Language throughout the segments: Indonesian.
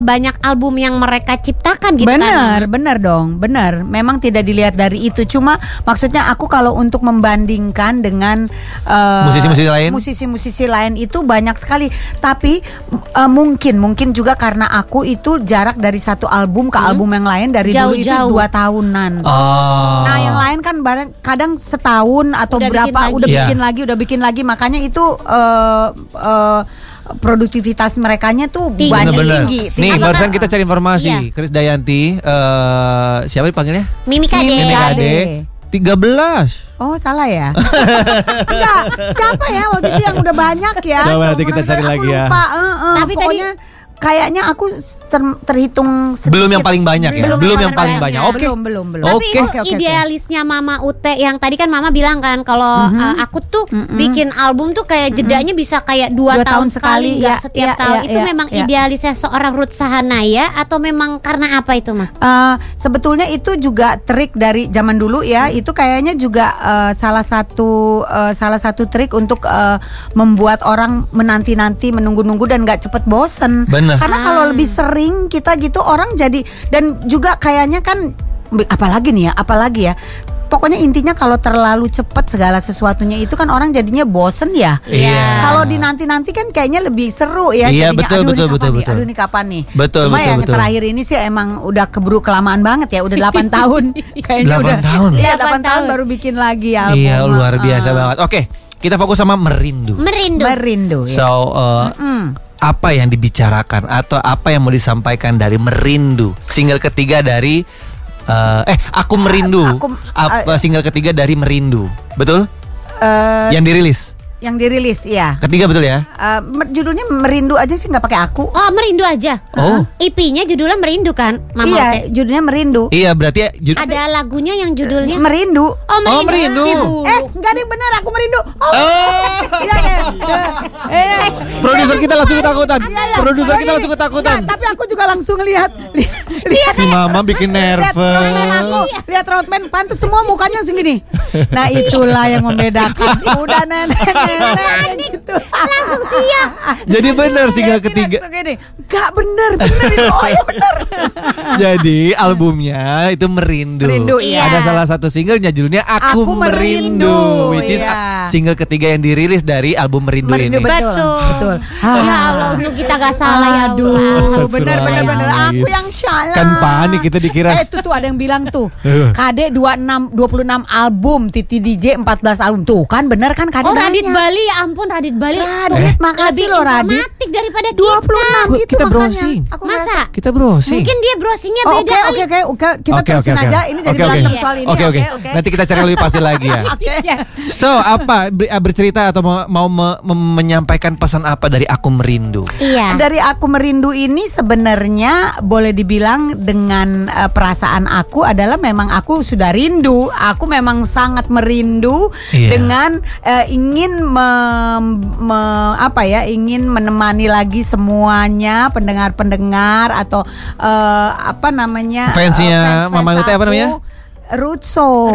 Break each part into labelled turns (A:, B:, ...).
A: banyak album yang mereka ciptakan gitu kan.
B: Bener dong, bener. Memang tidak dilihat dari itu. Cuma maksudnya aku kalau untuk membandingkan dengan musisi-musisi lain itu banyak sekali. Tapi mungkin juga karena aku itu jarak dari satu album ke album yang lain dari dulu itu 2 tahunan. Nah yang lain kan kadang setahun atau udah bikin lagi. Makanya itu produktivitas merekanya tuh banyak tinggi.
C: Nih barusan kita cari informasi. Kris Dayanti, siapa dipanggilnya?
A: Mimi Kade.
C: 13.
B: Oh salah ya? Enggak, siapa ya waktu itu yang udah banyak ya?
C: Coba nanti kita cari lagi ya.
B: Tapi pokoknya kayaknya aku terhitung
C: belum yang paling banyak ya. Belum yang paling banyak. Oke.
B: Belum.
A: Tapi idealisnya Mama Ute yang tadi kan Mama bilang kan kalau aku tuh bikin album tuh kayak jedanya bisa kayak 2 tahun sekali, enggak setiap tahun. Itu memang idealisnya seorang Ruth Sahanaya atau memang karena apa itu, Mah?
B: Sebetulnya itu juga trik dari zaman dulu ya. Itu kayaknya juga salah satu trik untuk membuat orang menanti-nanti, menunggu-nunggu dan enggak cepet bosen.
C: Bener.
B: Karena kalau lebih sering kita gitu orang jadi, dan juga kayaknya kan apalagi ya pokoknya intinya kalau terlalu cepat segala sesuatunya itu kan orang jadinya bosen ya. Kalau dinanti-nanti kan kayaknya lebih seru ya.
C: Iya,
B: jadinya,
C: betul.
B: Aduh ini kapan nih.
C: Cuma
B: yang terakhir ini sih emang udah keburu kelamaan banget ya. Udah 8 tahun. Kayaknya
C: 8 tahun.
B: Iya 8 tahun baru bikin lagi album.
C: Iya luar biasa banget. Oke, kita fokus sama Merindu.
B: Ya.
C: So apa yang dibicarakan atau apa yang mau disampaikan dari Merindu, single ketiga dari Aku Merindu. Single ketiga dari Merindu, betul? Yang dirilis ya. Ketiga betul ya?
B: Judulnya Merindu aja sih, nggak pakai aku.
A: Oh Merindu aja. EP-nya judulnya Merindu kan, Mama Ute?
B: Judulnya Merindu.
C: Iya berarti
A: ada lagunya yang judulnya
B: Merindu.
A: Merindu.
B: Nggak ada yang benar, Aku Merindu.
C: Produser kita langsung ketakutan.
B: Tapi aku juga langsung lihat
C: si Mama bikin nervous.
B: Lihat roadman, pantas semua mukanya langsung gini. Nah itulah yang membedakan. Udah nenek gitu.
A: Langsung siap.
C: Jadi benar single ketiga.
B: Gak bener itu. Oh ya bener.
C: Jadi albumnya itu Merindu. Ada salah satu singlenya judulnya Aku Merindu, which is single ketiga yang dirilis dari album Merindu ini.
B: Betul.
A: Ya Allah, untuk kita gak salah ya.
B: Aduh, bener. Aku yang salah.
C: Kan panik kita dikira.
B: Itu tuh ada yang bilang tuh KD 26 album, Titi DJ 14 album. Tuh kan bener kan KD.
A: Radit Bali, ya ampun Radit Bali.
B: Makasih loh Radit.
A: Informatif daripada
B: 26 itu
C: kita
B: makanya.
C: browsing.
A: Masa?
C: Kita browsing.
A: Mungkin dia browsingnya beda kali.
B: Oke. Kita terusin aja. Ini jadi berantem soal ini.
C: Oke. Nanti kita cari lebih pasti lagi ya. So apa bercerita atau mau menyampaikan pesan apa dari Aku Merindu?
A: Iya.
B: Dari Aku Merindu ini sebenarnya boleh dibilang dengan perasaan aku adalah memang aku sudah rindu. Aku memang sangat merindu dengan ingin ingin menemani lagi semuanya pendengar atau
C: fansnya Mama Ute apa namanya?
B: Root Soul.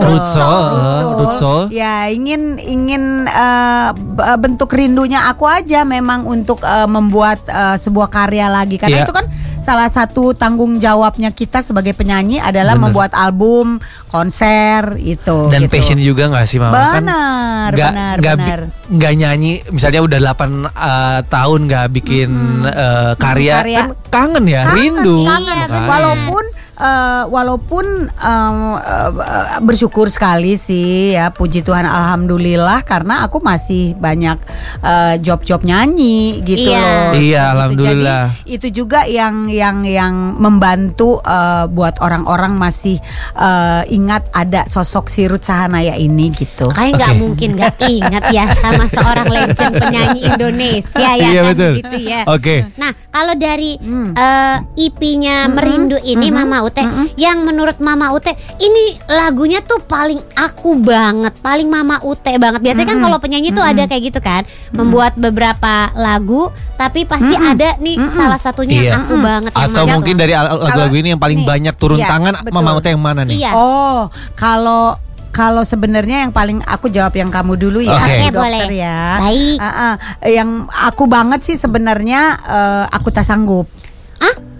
B: Ya ingin bentuk rindunya aku aja memang untuk membuat sebuah karya lagi karena itu kan salah satu tanggung jawabnya kita sebagai penyanyi adalah membuat album, konser itu.
C: Dan
B: gitu.
C: passion juga nggak sih Mama?
B: Benar.
C: Nggak nyanyi, misalnya udah 8 tahun nggak bikin karya. Kan kangen ya, rindu.
B: Kangen. Walaupun bersyukur sekali sih ya, puji Tuhan alhamdulillah karena aku masih banyak job nyanyi gitu loh.
C: Iya, alhamdulillah.
B: Jadi itu juga yang membantu buat orang-orang masih ingat ada sosok si Ruth Sahanaya ini gitu.
A: Kayak nggak mungkin nggak ingat ya sama seorang legend penyanyi Indonesia ya.
C: Iya,
A: kan
C: betul.
A: gitu ya.
C: Oke.
A: Nah kalau dari EP-nya Merindu ini Mama Ute, yang menurut Mama Ute ini lagunya tuh paling aku banget, paling Mama Ute banget. Biasanya kan kalau penyanyi tuh ada kayak gitu kan, membuat beberapa lagu tapi pasti ada nih salah satunya yang aku banget.
C: Atau mungkin dari lagu-lagu ini yang paling banyak turun tangan Mama Ute yang mana nih?
B: Oh, kalau sebenarnya yang paling aku jawab yang kamu dulu ya,
A: Oke,
B: dokter
A: boleh.
B: ya.
A: Baik.
B: Yang aku banget sih sebenarnya Aku Tak Sanggup.